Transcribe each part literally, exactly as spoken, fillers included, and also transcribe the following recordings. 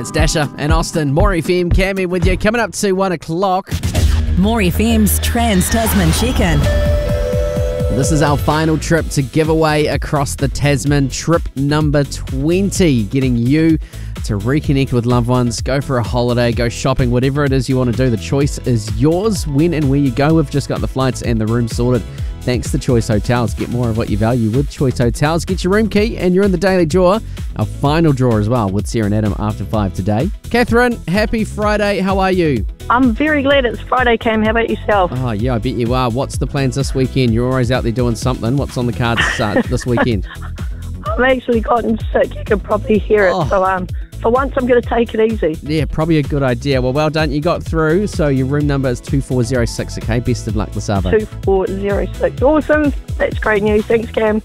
It's Dasher and Austin. More F M, Cammy with you. Coming up to one o'clock. More F M's Trans-Tasman Check-In. This is our final trip to give away across the Tasman. Trip number twenty. Getting you to reconnect with loved ones, go for a holiday, go shopping, whatever it is you want to do. The choice is yours. When and where you go, we've just got the flights and the room sorted. Thanks to Choice Hotels. Get more of what you value with Choice Hotels. Get your room key and you're in the daily draw. Our final draw as well with Sarah and Adam after five today. Catherine, happy Friday. How are you? I'm very glad it's Friday, Cam. How about yourself? Oh, yeah, I bet you are. What's the plans this weekend? You're always out there doing something. What's on the cards uh, this weekend? I've actually gotten sick. You can probably hear it. Oh. So um, for once, I'm going to take it easy. Yeah, probably a good idea. Well, well done. You got through. So your room number is two four zero six, okay? Best of luck, Lasavo. two four zero six. Awesome. That's great news. Thanks, Cam.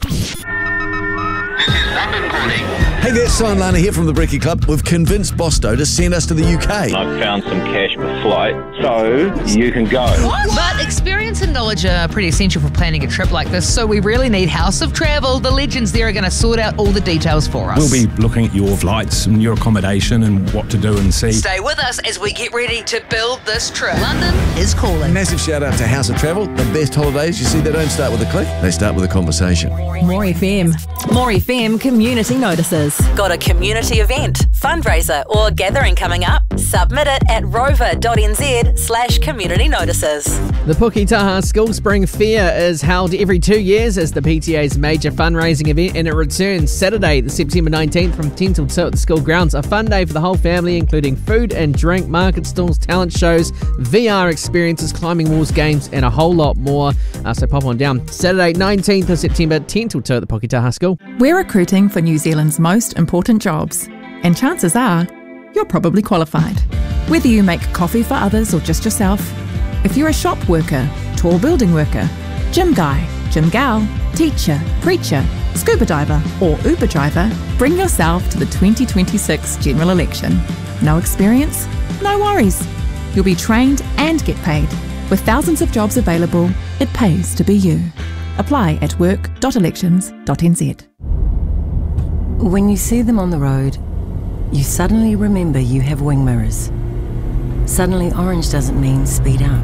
Hey there, Simon Lana here from the Brekkie Club. We've convinced Bosto to send us to the U K. I've found some cash per flight, so you can go. But experience and knowledge are pretty essential for planning a trip like this, so we really need House of Travel. The legends there are going to sort out all the details for us. We'll be looking at your flights and your accommodation and what to do and see. Stay with us as we get ready to build this trip. London is calling. Massive shout out to House of Travel. The best holidays. You see, they don't start with a click, they start with a conversation. More F M. More F M community notices. Got a community event, fundraiser or gathering coming up? Submit it at rover.nz slash community notices. The Puketaha School Spring Fair is held every two years as the P T A's major fundraising event, and it returns Saturday, September nineteenth from ten till two at the school grounds. A fun day for the whole family, including food and drink, market stalls, talent shows, V R experiences, climbing walls, games, and a whole lot more. Uh, so pop on down. Saturday, nineteenth of September, ten till two at the Puketaha School. We're recruiting for New Zealand's most important jobs, and chances are you're probably qualified. Whether you make coffee for others or just yourself, if you're a shop worker, tall building worker, gym guy, gym gal, teacher, preacher, scuba diver or Uber driver, bring yourself to the twenty twenty-six general election. No experience? No worries. You'll be trained and get paid. With thousands of jobs available, it pays to be you. Apply at work dot elections dot n z. When you see them on the road, you suddenly remember you have wing mirrors. Suddenly orange doesn't mean speed up.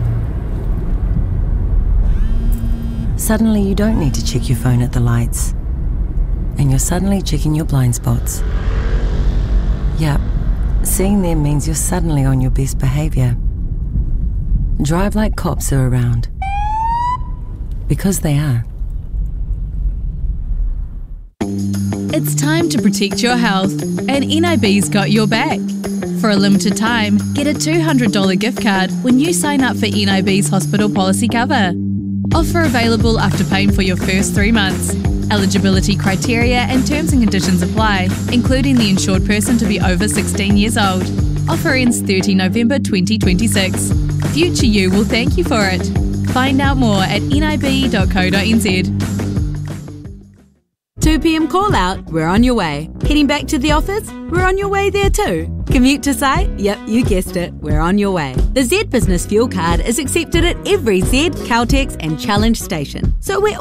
Suddenly you don't need to check your phone at the lights. And you're suddenly checking your blind spots. Yep, seeing them means you're suddenly on your best behaviour. Drive like cops are around. Because they are. It's time to protect your health, and N I B's got your back. For a limited time, get a two hundred dollars gift card when you sign up for N I B's hospital policy cover. Offer available after paying for your first three months. Eligibility criteria and terms and conditions apply, including the insured person to be over sixteen years old. Offer ends thirtieth of November twenty twenty-six. Future you will thank you for it. Find out more at n i b dot co dot n z. two p.m. call out, we're on your way. Heading back to the office, we're on your way there too. Commute to site? Yep, you guessed it, we're on your way. The Z Business Fuel Card is accepted at every Z, Caltex and Challenge station, so we're